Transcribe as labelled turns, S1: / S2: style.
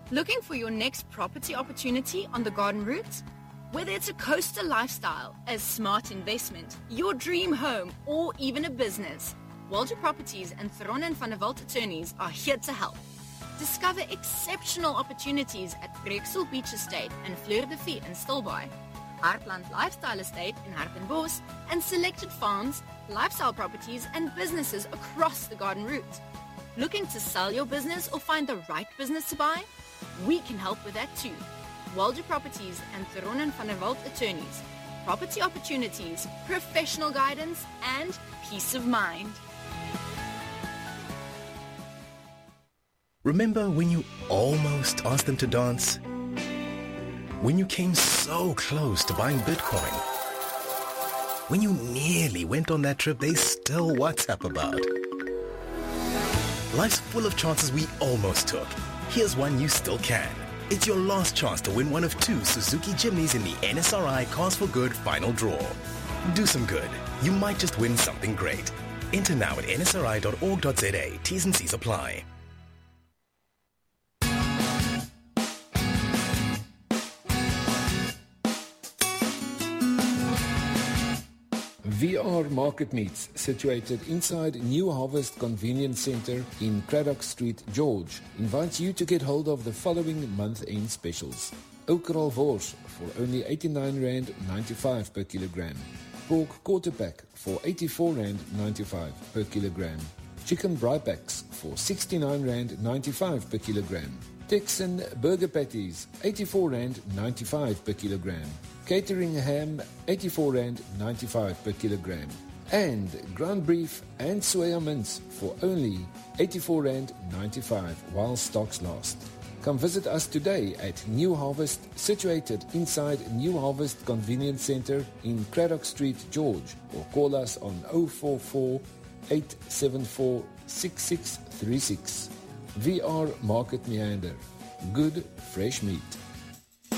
S1: Looking for your next property opportunity on the garden route? Whether it's a coastal lifestyle, a smart investment, your dream home, or even a business, Walter Properties and Theron and Van der Walt Attorneys are here to help. Discover exceptional opportunities at Breeksel Beach Estate and Fleur de Vie in Stilbaai, Hartland Lifestyle Estate in Hartenbos, and selected farms, lifestyle properties, and businesses across the garden route. Looking to sell your business or find the right business to buy? We can help with that too. Walter Properties and Theron and Van der Walt Attorneys. Property opportunities, professional guidance, and peace of mind.
S2: Remember when you almost asked them to dance? When you came so close to buying Bitcoin? When you nearly went on that trip they still WhatsApp about? Life's full of chances we almost took. Here's one you still can. It's your last chance to win one of 2 Suzuki Jimneys in the NSRI Cars for Good final draw. Do some good. You might just win something great. Enter now at nsri.org.za. T's and C's apply.
S3: VR Market Meats, situated inside New Harvest Convenience Centre in Craddock Street, George, invites you to get hold of the following month-end specials. Okral wors for only R89.95 per kilogram. Pork quarter pack for R84.95 per kilogram. Chicken braai packs for R69.95 per kilogram. Texan burger patties, R84.95 per kilogram. Catering ham, R84.95 per kilogram. And ground beef and soya mince for only R84.95 while stocks last. Come visit us today at New Harvest, situated inside New Harvest Convenience Centre in Craddock Street, George, or call us on 044 874 6636. VR Market Meander. Good fresh meat.